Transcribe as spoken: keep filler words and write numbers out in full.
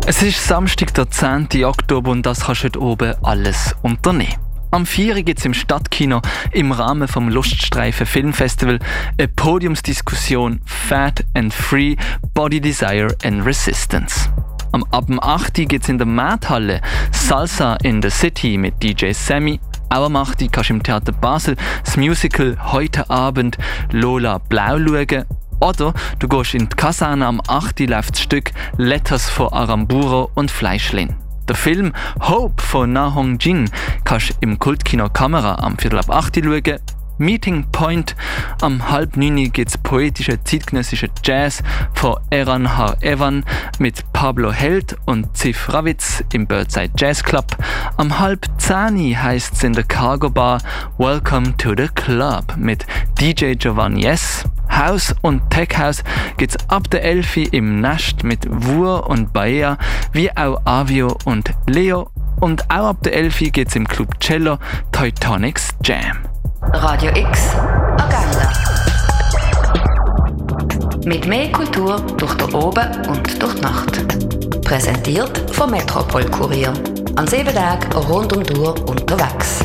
Es ist Samstag, der zehnten Oktober und das kannst du heute oben alles unternehmen. Am vier Uhr gibt es im Stadtkino im Rahmen vom Luststreifen Filmfestival eine Podiumsdiskussion Fat and Free, Body Desire and Resistance. Am ab dem acht Uhr gibt es in der Mädhalle Salsa in the City mit D J Sammy. Auch am acht Uhr kannst du im Theater Basel das Musical «Heute Abend Lola Blau» schauen. Oder du gehst in die Kaserne, am acht Uhr läuft das Stück «Letters von Aramburo und Fleischlin». Der Film «Hope» von Na Hong Jin kannst du im Kultkino Kamera am viertel ab acht Uhr schauen. «Meeting Point» am halb neun Uhr gibt es poetische zeitgenössische Jazz von Eran Har Evan mit Pablo Held und Zif Ravitz im Birdside Jazz Club. Am halb zehn Uhr heisst es in der Cargo Bar «Welcome to the Club» mit D J Giovanni S. House und Tech House gibt es ab der elf Uhr im Nest mit Wur und Baea, wie auch Avio und Leo. Und auch ab der elf Uhr gibt es im Club Cello Teutonics Jam. Radio X Agenda. Mit mehr Kultur durch den Oben und durch die Nacht. Präsentiert vom Metropol Kurier. An sieben Tagen rund um die Uhr unterwegs.